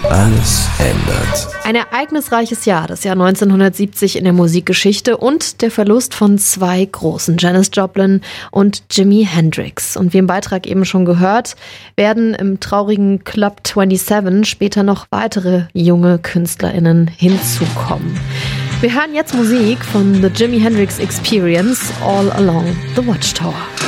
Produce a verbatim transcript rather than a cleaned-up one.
alles ändert. Ein ereignisreiches Jahr, das Jahr neunzehnhundertsiebzig in der Musikgeschichte und der Verlust von zwei großen, Janis Joplin und Jimi Hendrix. Und wie im Beitrag eben schon gehört, werden im traurigen Club siebenundzwanzig später noch weitere junge KünstlerInnen hinzukommen. Wir hören jetzt Musik von The Jimi Hendrix Experience, All Along the Watchtower.